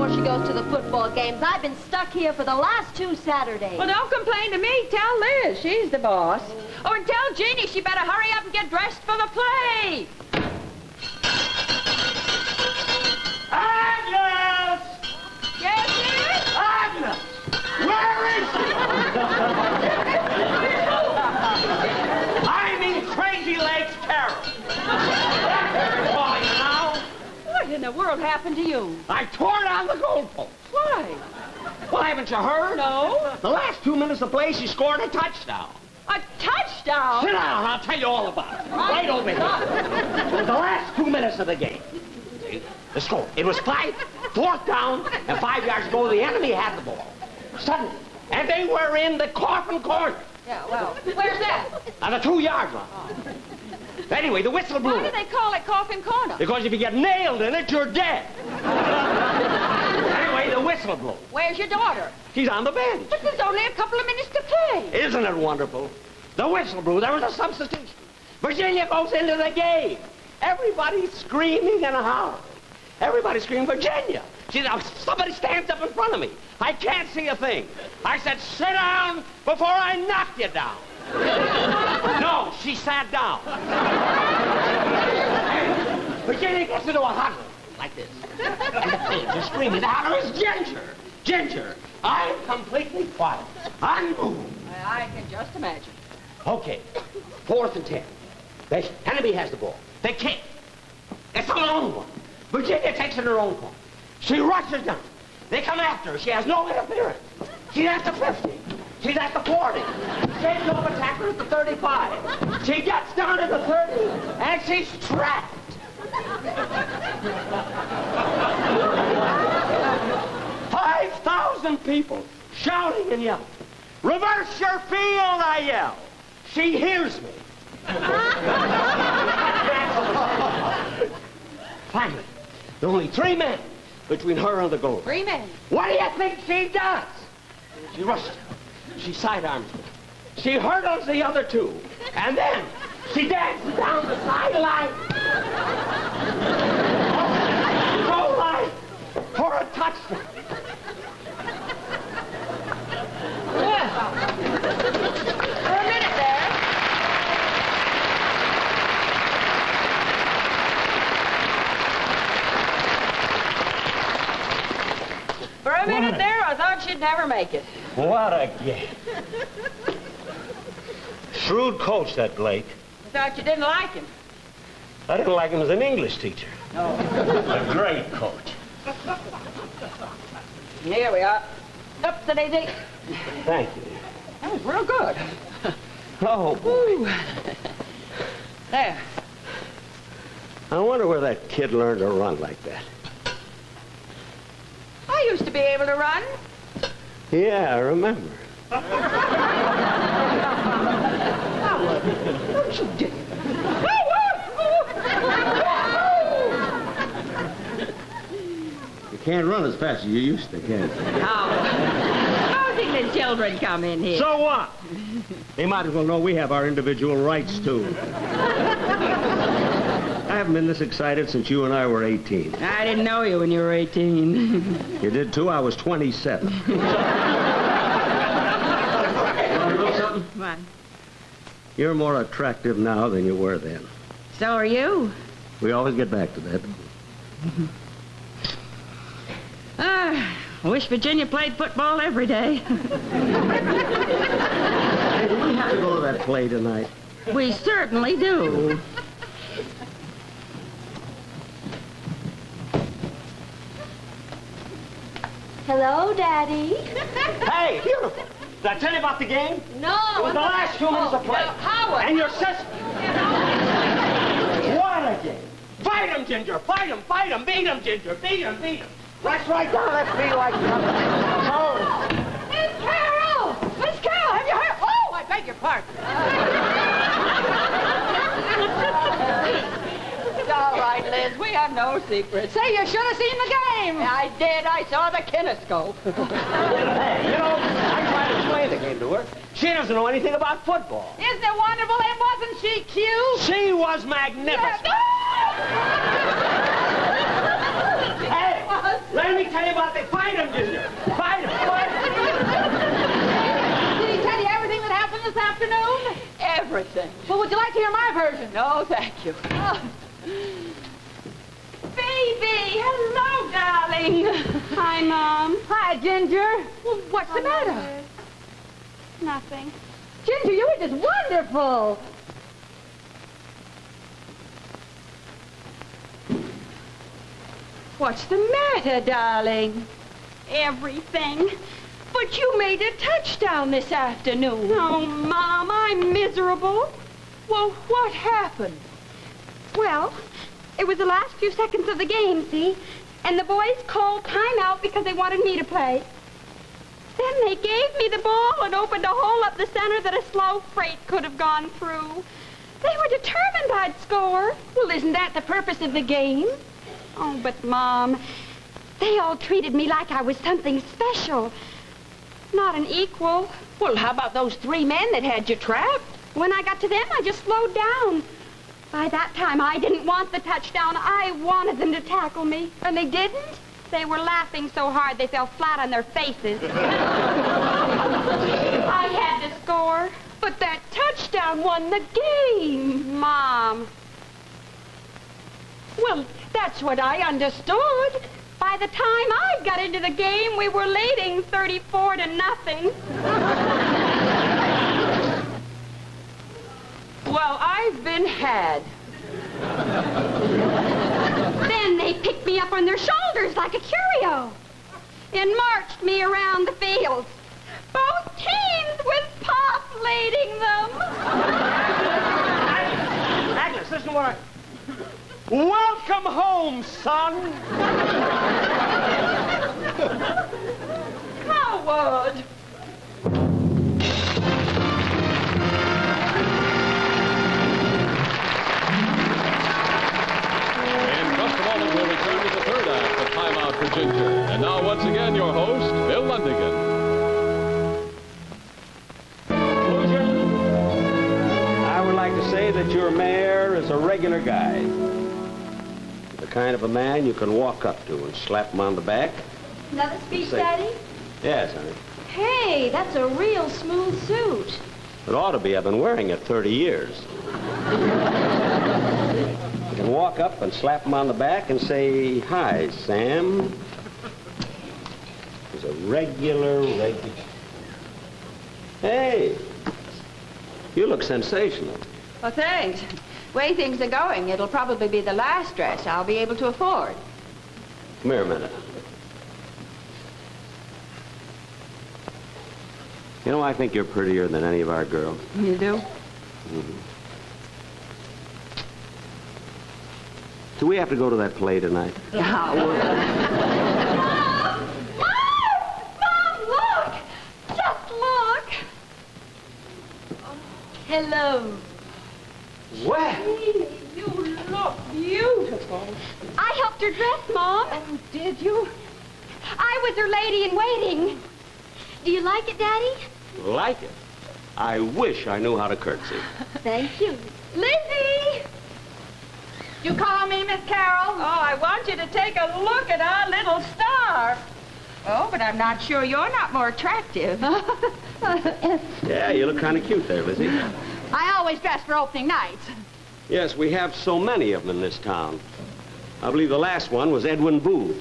before she goes to the football games. I've been stuck here for the last 2 Saturdays. Well, don't complain to me. Tell Liz. She's the boss. Oh, and tell Jeannie she better hurry up and get dressed for the play. Agnes! Yes, Liz? Agnes! Where is she? I'm in Crazy Legs Carol. Calling you now. What in the world happened to you? I tore down the goalpost. Why? Well, haven't you heard? No. The last 2 minutes of play, she scored a touchdown. A touchdown? Sit down, I'll tell you all about it. Right over here. It was the last 2 minutes of the game. See, the score. It was 4th down, and 5 yards ago, the enemy had the ball. Suddenly, and they were in the coffin corner. Yeah, well, where's that? On the 2-yard line. Anyway, the whistle blew. Why do they call it Coffin Corner? Because if you get nailed in it, you're dead. Anyway, the whistle blew. Where's your daughter? She's on the bench. But there's only a couple of minutes to play. Isn't it wonderful? The whistle blew. There was a substitution. Virginia goes into the game. Everybody's screaming and hollering. Everybody's screaming, Virginia. Somebody stands up in front of me. I can't see a thing. I said, sit down before I knock you down. No, she sat down. Virginia gets into a huddle like this. And the fans are screaming. The holler is Ginger. Ginger. I'm completely quiet. Unmoved. I can just imagine. Okay. 4th and 10. The enemy has the ball. They kick. It's a long one. Virginia takes it her own point. She rushes down. They come after her. She has no interference. She's at the 50. She's at the 40. Shades off attacker at the 35. She gets down to the 30, and she's trapped. 5,000 people shouting and yelling. Reverse your field, I yell. She hears me. Finally, there are only 3 men between her and the goal. 3 men. What do you think she does? She rushes. She sidearms me. She hurdles the other 2. And then she dances down the sideline. Goal line for a touchdown. Well, for a minute there. For a minute there, I thought she'd never make it. What a game. Shrewd coach, that Blake. I thought you didn't like him. I didn't like him as an English teacher. No. A great coach. Here we are. Up to daisy. Thank you. That was real good. Oh, boy. There. I wonder where that kid learned to run like that. I used to be able to run. Yeah, I remember. Don't you dare. You can't run as fast as you used to, can you? Supposing the children come in here. So what? They might as well know we have our individual rights, too. I haven't been this excited since you and I were 18. I didn't know you when you were 18. You did, too? I was 27. Want to know something? What? You're more attractive now than you were then. So are you. We always get back to that. I wish Virginia played football every day. Hey, do we have to go to that play tonight? We certainly do. Hello, Daddy. Hey, beautiful. Did I tell you about the game? No. It was the last 2 minutes of play. Howard. And your sister. What a game. Fight him, Ginger. Fight him, fight him. Beat him, Ginger. Beat him, beat him. Rush right down. Let's be like nothing. Oh. Miss Carol! Miss Carol, have you heard? Oh, I beg your pardon. It's all right, Liz. We have no secrets. Say, you should have seen the game. I did. I saw the kinescope. Hey, you know, I tried to explain the game to her. She doesn't know anything about football. Isn't it wonderful? And wasn't she cute? She was magnificent. Yeah. Hey, let me tell you about the Well, would you like to hear my version? No, thank you. Oh. Baby, hello, darling. Hi, Mom. Hi, Ginger. Well, What's the matter? Nothing. Ginger, you were just wonderful. What's the matter, darling? Everything. But you made a touchdown this afternoon. Oh, Mom, I'm miserable. Well, what happened? Well, it was the last few seconds of the game, see? And the boys called timeout because they wanted me to play. Then they gave me the ball and opened a hole up the center that a slow freight could have gone through. They were determined I'd score. Well, isn't that the purpose of the game? Oh, but, Mom, they all treated me like I was something special. Not an equal. Well, how about those 3 men that had you trapped? When I got to them, I just slowed down. By that time, I didn't want the touchdown. I wanted them to tackle me. And they didn't? They were laughing so hard they fell flat on their faces. I had to score. But that touchdown won the game. Mom. Well, that's what I understood. By the time I got into the game, we were leading 34-0. Well, I've been had. Then they picked me up on their shoulders like a curio and marched me around the field. Both teams with Pop leading them. Agnes, listen to what I... Welcome home, son. Howard! We'll return to the third act of Time Out for Ginger. And now, once again, your host, Bill Lundigan. Conclusion, I would like to say that your mayor is a regular guy. The kind of a man you can walk up to and slap him on the back. Another speech, Say- Daddy? Yes, honey. Hey, that's a real smooth suit. It ought to be. I've been wearing it 30 years. You can walk up and slap him on the back and say, "Hi, Sam." He's a regular. Hey, you look sensational. Well, thanks. Way things are going, it'll probably be the last dress I'll be able to afford. Come here a minute. You know, I think you're prettier than any of our girls. You do? Mm-hmm. Do we have to go to that play tonight? Mom, look! Just look! Hello. Well, You look beautiful. I helped her dress, Mom. Oh, did you? I was her lady in waiting. Do you like it, Daddy? like it. I wish I knew how to curtsy. Thank you. Lizzie! You call me, Miss Carroll? Oh, I want you to take a look at our little star. Oh, but I'm not sure you're not more attractive. Yeah, you look kind of cute there, Lizzie. I always dress for opening nights. Yes, we have so many of them in this town. I believe the last one was Edwin Booth.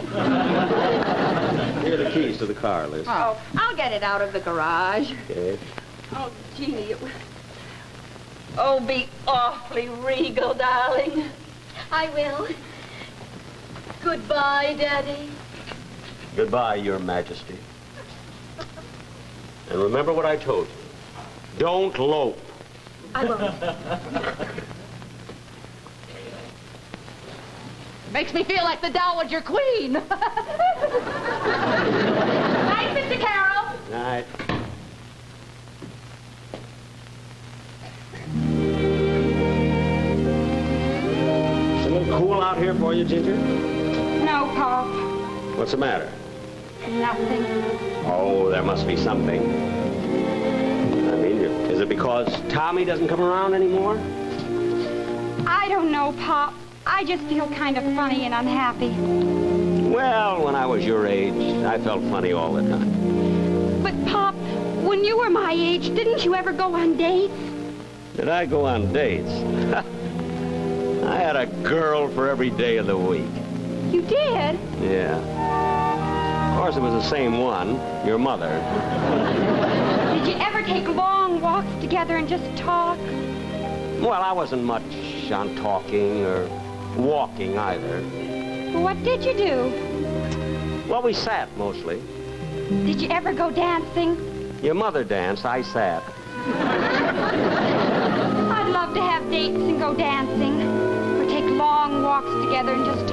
Here are the keys to the car, Liz. Oh, I'll get it out of the garage. Okay. Oh, gee. Oh, be awfully regal, darling. I will. Goodbye, Daddy. Goodbye, Your Majesty. And remember what I told you. Don't lope. I won't. Makes me feel like the Dowager Queen. Night, Mr. Carroll. Night. It's a little cool out here for you, Ginger? No, Pop. What's the matter? Nothing. Oh, there must be something. I mean, is it because Tommy doesn't come around anymore? I don't know, Pop. I just feel kind of funny and unhappy. Well, when I was your age, I felt funny all the time. But, Pop, when you were my age, didn't you ever go on dates? Did I go on dates? I had a girl for every day of the week. You did? Yeah. Of course, it was the same one, your mother. Did you ever take long walks together and just talk? Well, I wasn't much on talking or walking either. What did you do? Well, we sat mostly. Did you ever go dancing? Your mother danced, I sat. I'd love to have dates and go dancing. Or take long walks together and just